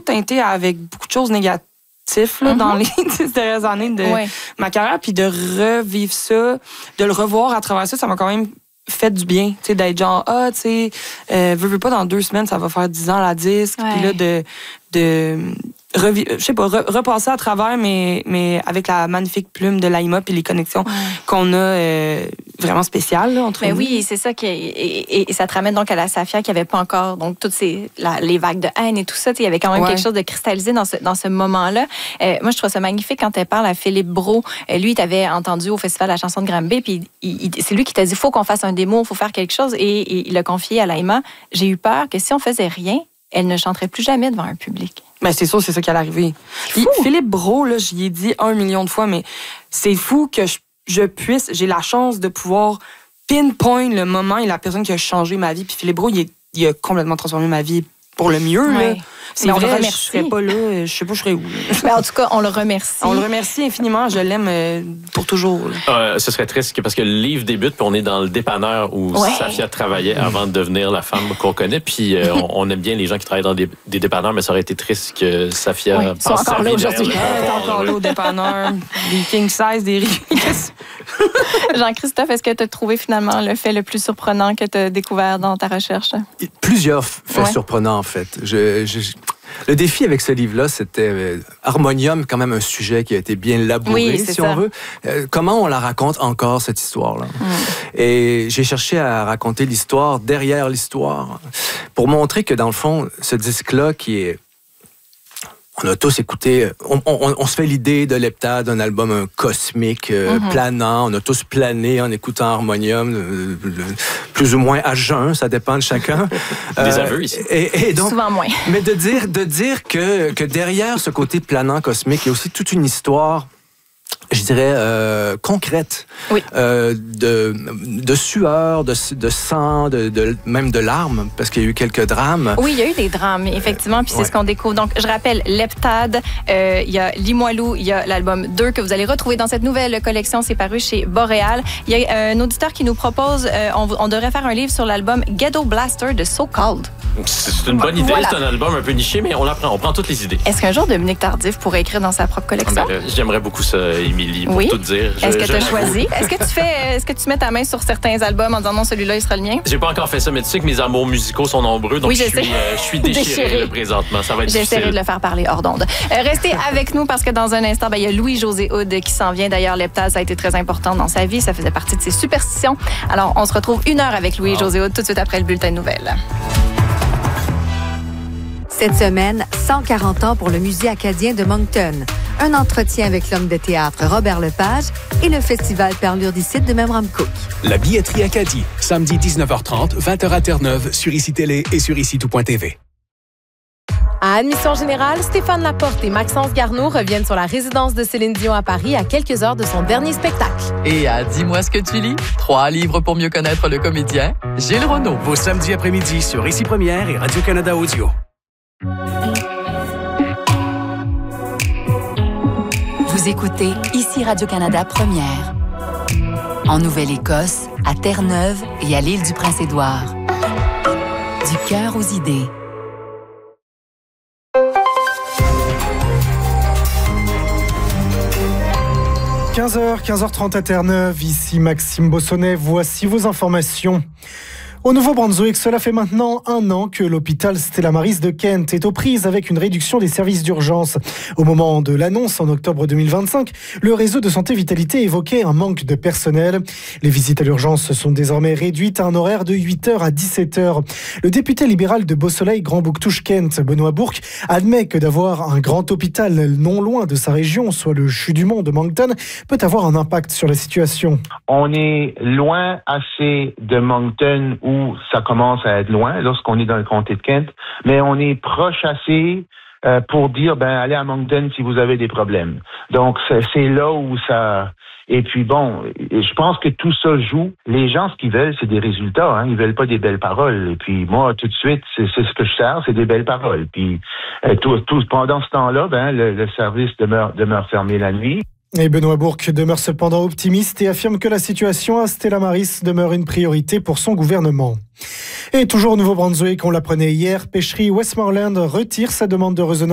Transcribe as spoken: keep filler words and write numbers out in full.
teinté avec beaucoup de choses négatives là, mm-hmm. dans les dix dernières années de ouais. ma carrière. Puis de revivre ça, de le revoir à travers ça, ça m'a quand même fait du bien, tu sais, d'être genre, ah, tu sais, euh, veux, veux pas, dans deux semaines, ça va faire dix ans la disque. Puis ouais. là, de... de Revi- je sais pas, re- repasser à travers, mais, mais avec la magnifique plume de l'Aïma puis les connexions ouais. qu'on a euh, vraiment spéciales là, entre mais nous. Oui, c'est ça qui et, et, et ça te ramène donc à la Safia qui avait pas encore donc toutes ces la, les vagues de haine et tout ça. Il y avait quand même ouais. quelque chose de cristallisé dans ce dans ce moment-là. Euh, moi, je trouve ça magnifique quand elle parle à Philippe Brault. Euh, lui, il t'avait entendu au festival La Chanson de Granby, puis il, il, c'est lui qui t'a dit faut qu'on fasse un démo, faut faire quelque chose, et, et il l'a confié à l'Aïma. J'ai eu peur que si on faisait rien, elle ne chanterait plus jamais devant un public. Ben, c'est sûr, c'est ça qui allait arriver. Puis Philippe Brault, là, j'y ai dit un million de fois, mais c'est fou que je, je puisse, j'ai la chance de pouvoir pinpoint le moment et la personne qui a changé ma vie. Puis Philippe Brault, il, est, il a complètement transformé ma vie pour le mieux. Ouais. Là. C'est mais vrai, je serais pas là, je sais pas, je serais où. Mais en tout cas, on le remercie. On le remercie infiniment, je l'aime euh, pour toujours. Euh, ce serait triste parce que le livre débute, puis on est dans le dépanneur où ouais. Safia travaillait avant de devenir la femme qu'on connaît. Puis euh, on, on aime bien les gens qui travaillent dans des, des dépanneurs, mais ça aurait été triste que Safia ouais. passe encore sa là vie aujourd'hui. Elle est encore là au dépanneur. Des king size, des Jean-Christophe, est-ce que tu as trouvé finalement le fait le plus surprenant que tu as découvert dans ta recherche? Plusieurs faits ouais. surprenants, en fait. Je, je, le défi avec ce livre-là, c'était euh, Harmonium, quand même un sujet qui a été bien labouré, oui, si ça. on veut. Euh, comment on la raconte encore, cette histoire-là? Mm. Et j'ai cherché à raconter l'histoire derrière l'histoire pour montrer que, dans le fond, ce disque-là qui est... On a tous écouté, on, on, on se fait l'idée de Leptade, un album un cosmique, euh, mm-hmm. planant. On a tous plané en écoutant Harmonium, euh, le, plus ou moins à jeun, ça dépend de chacun. Des euh, aveux ici. Et, et donc, souvent moins. Mais de dire, de dire que, que derrière ce côté planant cosmique, il y a aussi toute une histoire, je dirais, euh, concrète, oui. euh, de, de sueur, de, de sang, de, de, même de larmes, parce qu'il y a eu quelques drames. Oui, il y a eu des drames, effectivement, puis c'est ouais. ce qu'on découvre. Donc, je rappelle, Leptade, euh, il y a Limoilou, il y a l'album deux que vous allez retrouver dans cette nouvelle collection, c'est paru chez Boréal. Il y a euh, un auditeur qui nous propose, euh, on, on devrait faire un livre sur l'album Ghetto Blaster de So Called. C'est une bonne idée, voilà. C'est un album un peu niché, mais on l'apprend, on prend toutes les idées. Est-ce qu'un jour, Dominique Tardif pourrait écrire dans sa propre collection? Ben, j'aimerais beaucoup ça, Émilie, pour oui? tout dire. Je, est-ce que tu as choisi? Est-ce que tu fais, est-ce que tu mets ta main sur certains albums en disant non, celui-là, il sera le mien? J'ai pas encore fait ça, mais tu sais que mes amours musicaux sont nombreux, donc oui, je, je, suis, euh, je suis déchiré, déchiré. Là, présentement. Ça va être J'essaierai difficile. de le faire parler hors d'onde. Euh, restez avec nous parce que dans un instant, ben, il y a Louis-José Hood qui s'en vient. D'ailleurs, Leptade, ça a été très important dans sa vie. Ça faisait partie de ses superstitions. Alors, on se retrouve une heure avec Louis-José Hood tout de suite après le bulletin de nouvelles. Cette semaine, cent quarante ans pour le Musée acadien de Moncton. Un entretien avec l'homme de théâtre Robert Lepage et le festival Perlure d'ici de Memramcook. La billetterie Acadie, samedi dix-neuf heures trente, vingt heures à Terre-Neuve, sur Ici Télé et sur ici tout point t v. À Admission Générale, Stéphane Laporte et Maxence Garneau reviennent sur la résidence de Céline Dion à Paris à quelques heures de son dernier spectacle. Et à Dis-moi ce que tu lis, trois livres pour mieux connaître le comédien, Gilles Renaud. Vos samedis après-midi sur Ici Première et Radio-Canada Audio. Vous écoutez Ici Radio-Canada Première. En Nouvelle-Écosse, à Terre-Neuve et à l'île du Prince-Édouard. Du cœur aux idées. quinze heures, quinze heures trente à Terre-Neuve, ici Maxime Bossonnet, voici vos informations. Au Nouveau-Brunswick, cela fait maintenant un an que l'hôpital Stella Maris de Kent est aux prises avec une réduction des services d'urgence. Au moment de l'annonce en octobre deux mille vingt-cinq, le réseau de santé Vitalité évoquait un manque de personnel. Les visites à l'urgence sont désormais réduites à un horaire de huit heures à dix-sept heures. Le député libéral de Beausoleil, Grand-Bouctouche-Kent, Benoît Bourque, admet que d'avoir un grand hôpital non loin de sa région, soit le CHU du Mont de Moncton, peut avoir un impact sur la situation. On est loin assez de Moncton où ça commence à être loin lorsqu'on est dans le comté de Kent, mais on est proche assez euh, pour dire, ben allez à Moncton si vous avez des problèmes. Donc, c'est, c'est là où ça... Et puis bon, je pense que tout ça joue. Les gens, ce qu'ils veulent, c'est des résultats. Hein. Ils veulent pas des belles paroles. Et puis moi, tout de suite, c'est, c'est ce que je sers, c'est des belles paroles. Puis euh, tout, tout, pendant ce temps-là, ben le, le service demeure, demeure fermé la nuit. Et Benoît Bourque demeure cependant optimiste et affirme que la situation à Stella Maris demeure une priorité pour son gouvernement. Et toujours au Nouveau-Brunswick, on l'apprenait hier, Pêcherie Westmoreland retire sa demande de résonance